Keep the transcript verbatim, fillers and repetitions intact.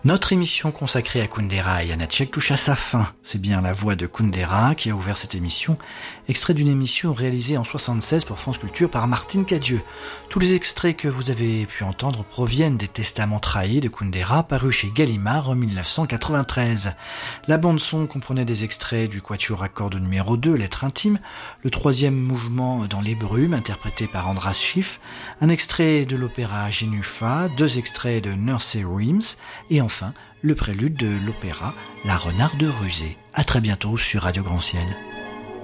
Notre émission consacrée à Kundera et Janáček touche à sa fin. C'est bien la voix de Kundera qui a ouvert cette émission, extrait d'une émission réalisée en soixante-seize pour France Culture par Martine Cadieux. Tous les extraits que vous avez pu entendre proviennent des Testaments trahis de Kundera, parus chez Gallimard en dix-neuf cent quatre-vingt-treize. La bande-son comprenait des extraits du Quatuor à cordes numéro deux, Lettre intime, le troisième mouvement Dans les brumes, interprété par Andras Schiff, un extrait de l'opéra Genufa, deux extraits de Nursery Rhymes, et enfin Enfin, le prélude de l'opéra La Renarde rusée. À très bientôt sur Radio Grand Ciel.